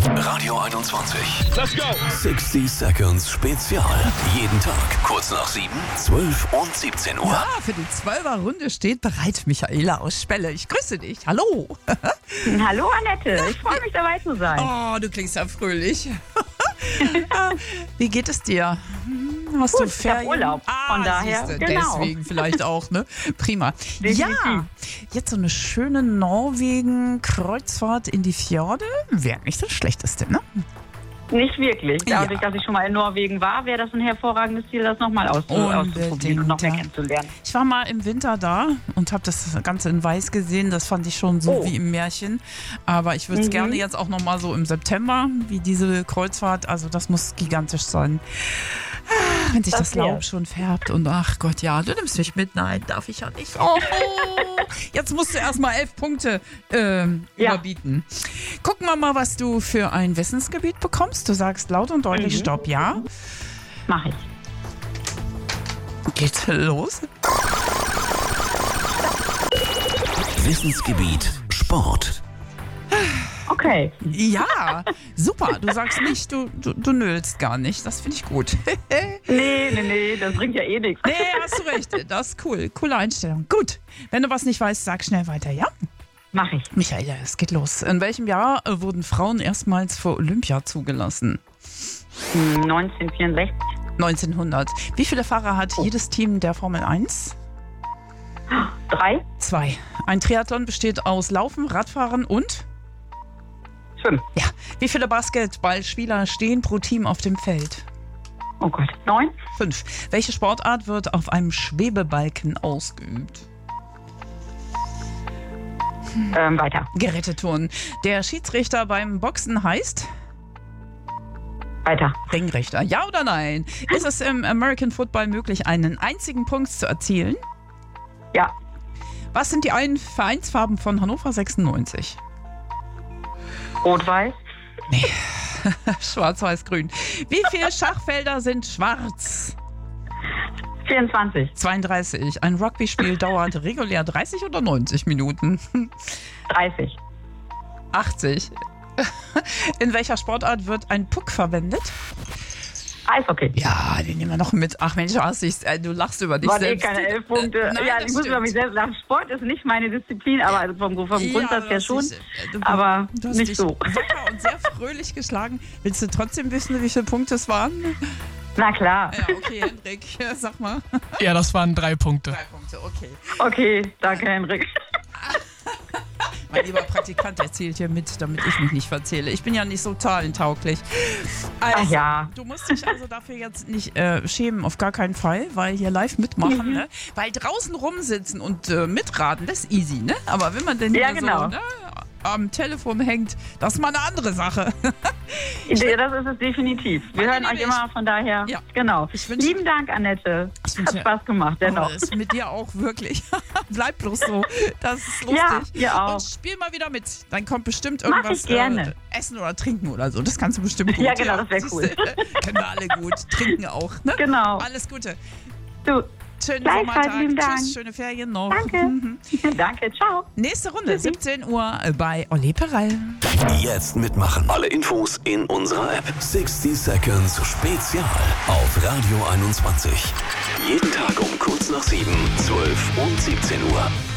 Radio 21. Let's go. 60 Seconds Spezial. Jeden Tag kurz nach 7, 12 und 17 Uhr. Ja, für die 12er Runde steht bereit Michaela aus Spelle. Ich grüße dich. Hallo. Hallo Annette, ich freue mich dabei zu sein. Oh, du klingst ja fröhlich. Wie geht es dir? Hast Gut, du Ferien? Ich hab Urlaub, von daher, siehste, genau. Deswegen vielleicht auch, ne? Prima. Definitiv. Ja, jetzt so eine schöne Norwegen-Kreuzfahrt in die Fjorde. Wäre nicht das Schlechteste, ne? Nicht wirklich. Dadurch, Ja. dass ich schon mal in Norwegen war, wäre das ein hervorragendes Ziel, das nochmal auszuprobieren und noch mehr ja. kennenzulernen. Ich war mal im Winter da und habe das Ganze in Weiß gesehen. Das fand ich schon so Oh. wie im Märchen. Aber ich würde es gerne jetzt auch nochmal so im September, wie diese Kreuzfahrt. Also das muss gigantisch sein. Wenn sich das Laub schon färbt und ach Gott, ja, du nimmst mich mit. Nein, darf ich ja nicht. Oh, jetzt musst du erstmal 11 Punkte überbieten. Gucken wir mal, was du für ein Wissensgebiet bekommst. Du sagst laut und deutlich Stopp, ja? Mach ich. Geht's los? Wissensgebiet Sport. Okay. Ja, super. Du sagst nicht, du nöhlst gar nicht. Das finde ich gut. Nee, das bringt ja eh nichts. Nee, hast du recht. Das ist cool. Coole Einstellung. Gut. Wenn du was nicht weißt, sag schnell weiter, ja? Mach ich. Michaela, es geht los. In welchem Jahr wurden Frauen erstmals für Olympia zugelassen? 1964. 1900. Wie viele Fahrer hat jedes Team der Formel 1? 3. 2. Ein Triathlon besteht aus Laufen, Radfahren und? 5. Ja. Wie viele Basketballspieler stehen pro Team auf dem Feld? Oh Gott. 9. 5. Welche Sportart wird auf einem Schwebebalken ausgeübt? Weiter. Geräteturnen. Der Schiedsrichter beim Boxen heißt? Weiter. Ringrichter. Ja oder nein? Ist es im American Football möglich, einen einzigen Punkt zu erzielen? Ja. Was sind die Vereinsfarben von Hannover 96? Rot-Weiß. Schwarz-Weiß-Grün. Wie viele Schachfelder sind schwarz? 24. 32. Ein Rugby-Spiel dauert regulär 30 oder 90 Minuten? 30. 80. In welcher Sportart wird ein Puck verwendet? Eishockey. Ja, den nehmen wir noch mit. Ach Mensch, du lachst über dich Waren selbst. keine 11 Punkte. Nein, ja, das ich muss über mich selbst lachen. Sport ist nicht meine Disziplin, aber also vom Grundsatz her schon. Aber du hast nicht dich so. wacker und sehr fröhlich geschlagen. Willst du trotzdem wissen, wie viele Punkte es waren? Na klar. Ja, okay, Henrik, sag mal. Ja, das waren 3 Punkte. 3 Punkte, okay. Okay, danke Henrik. Mein lieber Praktikant erzählt hier mit, damit ich mich nicht verzähle. Ich bin ja nicht so zahlentauglich. Also, Ach ja. Du musst dich also dafür jetzt nicht schämen, auf gar keinen Fall, weil hier live mitmachen, ne? Weil draußen rumsitzen und mitraten, das ist easy, ne? Aber wenn man denn Ja, hier genau. so am Telefon hängt, das ist mal eine andere Sache. Das ist es definitiv. Wir hören euch immer, von daher. Ja. Genau. Ich wünsche- Lieben Dank, Annette. Ich Hat wünsche- Spaß gemacht, dennoch. Das ist mit dir auch wirklich. Bleib bloß so. Das ist lustig. Ja, ihr auch. Und spiel mal wieder mit. Dann kommt bestimmt Mach irgendwas ich gerne. Essen oder trinken oder so. Das kannst du bestimmt gut. Ja, genau, das wär cool. siehste, Kennen wir alle gut. Trinken auch. Ne? Genau. Alles Gute. Du, Schönen Gleichfalls, Sommertag. lieben Dank. Tschüss, schöne Ferien noch. danke. Danke, ciao. Nächste Runde, 17 Uhr bei Olli Perall. Jetzt mitmachen. Alle Infos in unserer App. 60 Seconds Spezial auf Radio 21. Jeden Tag um kurz nach 7, 12 und 17 Uhr.